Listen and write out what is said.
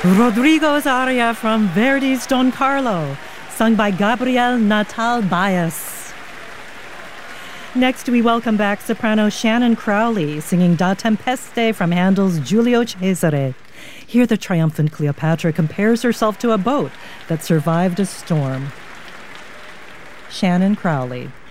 Rodrigo's aria from Verdi's Don Carlo, sung by Gabriel Natal Baez. Next, we welcome back soprano Shannon Crowley, singing Da Tempeste from Handel's Giulio Cesare. Here, the triumphant Cleopatra compares herself to a boat that survived a storm. Shannon Crowley.